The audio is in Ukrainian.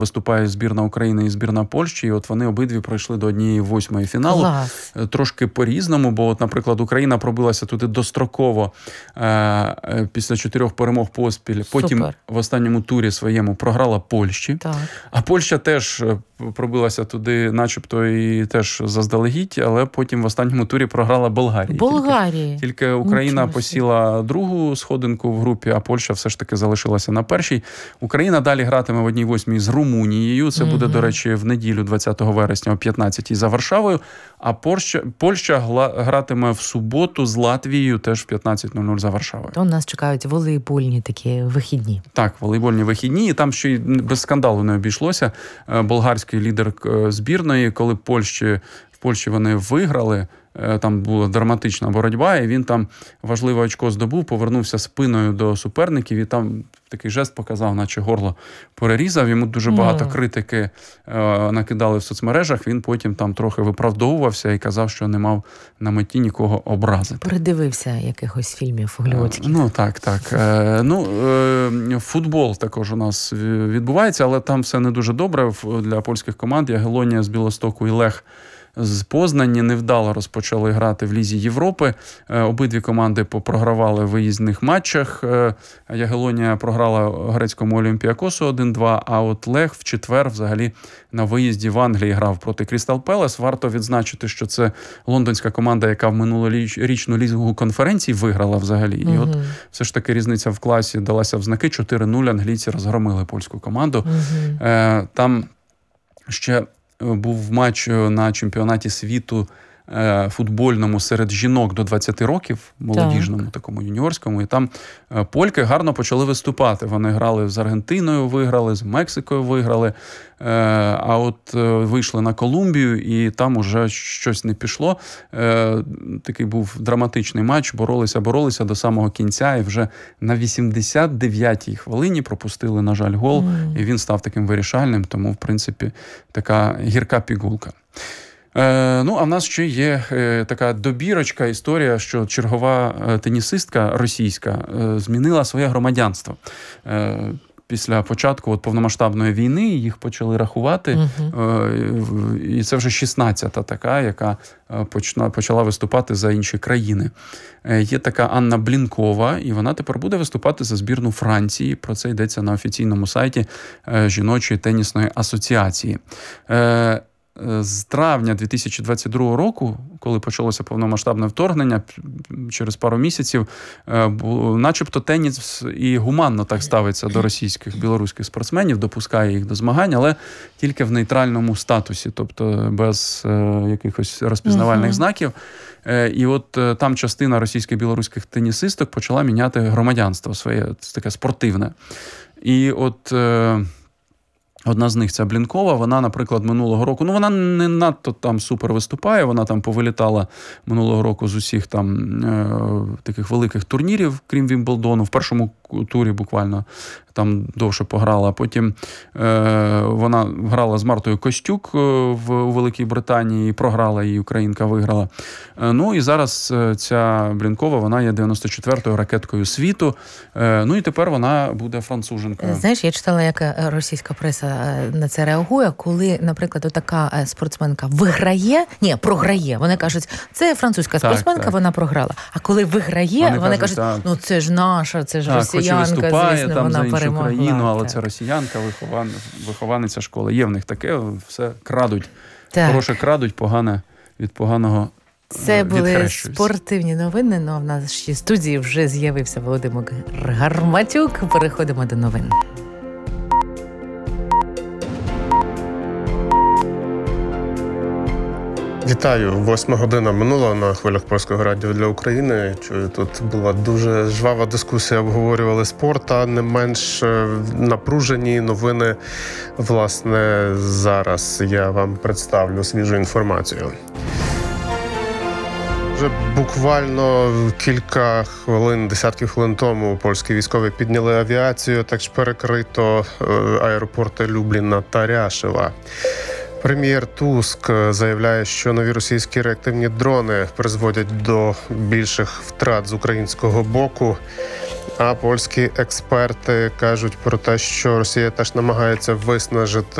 виступає збірна України і збірна Польщі, і от вони обидві пройшли до 1/8 фіналу. Клас. Трошки по-різному, бо, от, наприклад, Україна пробилася туди достроково після 4 перемог поспіль. Потім Супер. в останньому турі своєму програла Польщі. Так. А Польща теж пробилася туди начебто і теж заздалегідь, але потім в останньому турі програла Болгарії. Тільки Україна посіла другу сходинку в групі, а Польща все ж таки залишилася на першій. Україна далі гратиме в 1/8 з Румунією. Це буде, до речі, в неділю 20 вересня о 15-й за Варшавою. А Польща гратиме в суботу з Латвією теж в 15:00 за Варшавою. То нас чекають волейбольні такі вихідні. Так, волейбольні вихідні. І там ще й без скандалу не обійшлося. Болгарський лідер збірної, коли в Польщі вони виграли, там була драматична боротьба, і він там важливе очко здобув, повернувся спиною до суперників і там такий жест показав, наче горло перерізав. Йому дуже багато критики накидали в соцмережах. Він потім там трохи виправдовувався і казав, що не мав на меті нікого образити. Передивився якихось фільмів голлівудських. Так. Футбол також у нас відбувається, але там все не дуже добре для польських команд. Ягелонія з Білостоку і Лех з Познані невдало розпочали грати в Лізі Європи. Обидві команди попрогравали в виїзних матчах. Ягелонія програла грецькому Олімпіакосу 1-2, а от Лех в четвер взагалі на виїзді в Англії грав проти Крістал Пелес. Варто відзначити, що це лондонська команда, яка в минулорічну Лігу конференцій виграла взагалі. І от все ж таки різниця в класі далася в знаки. 4-0 англійці розгромили польську команду. Там ще був матч на чемпіонаті світу футбольному серед жінок до 20 років, молодіжному, такому юніорському, і там польки гарно почали виступати. Вони грали з Аргентиною, виграли, з Мексикою виграли, а от вийшли на Колумбію, і там уже щось не пішло. Такий був драматичний матч, боролися до самого кінця, і вже на 89-й хвилині пропустили, на жаль, гол, і він став таким вирішальним, тому, в принципі, така гірка пігулка. А в нас ще є така добірочка, історія, що чергова тенісистка російська змінила своє громадянство. Після початку повномасштабної війни їх почали рахувати, і це вже 16-та така, яка почала виступати за інші країни. Є така Анна Блінкова, і вона тепер буде виступати за збірну Франції. Про це йдеться на офіційному сайті Жіночої тенісної асоціації. З травня 2022 року, коли почалося повномасштабне вторгнення, через пару місяців, начебто теніс і гуманно так ставиться до російських, білоруських спортсменів, допускає їх до змагань, але тільки в нейтральному статусі, тобто без якихось розпізнавальних знаків. І от там частина російських, білоруських тенісисток почала міняти громадянство своє, таке спортивне. І от одна з них, ця Блінкова, вона, наприклад, минулого року, вона не надто там супер виступає, вона там повилітала минулого року з усіх там таких великих турнірів, крім Вімблдону, в першому турі буквально там довше пограла, а потім вона грала з Мартою Костюк у Великій Британії, і програла, і українка виграла. І зараз ця Блінкова, вона є 94-ю ракеткою світу, і тепер вона буде француженкою. Знаєш, я читала, як російська преса на це реагує, коли, наприклад, така спортсменка програє. Вони кажуть, це французька спортсменка, вона програла. А коли виграє, вони кажуть, це ж наша, це ж росіянка, звісно, там вона за іншу перемогла. країну, але це росіянка, вихованиця школи. Є в них таке, все крадуть. Хороше крадуть, погане від поганого це були спортивні новини, але в нашій студії вже з'явився Володимир Гарматюк. Переходимо до новин. Вітаю. 8 година минула на хвилях Польського радіо для України. Чую, тут була дуже жвава дискусія, обговорювали спорт, а не менш напружені новини. Власне, зараз я вам представлю свіжу інформацію. Вже буквально кілька хвилин, десятків хвилин тому польські військові підняли авіацію, так що перекрито аеропорти Любліна та Ряшева. Прем'єр Туск заявляє, що нові російські реактивні дрони призводять до більших втрат з українського боку. А польські експерти кажуть про те, що Росія теж намагається виснажити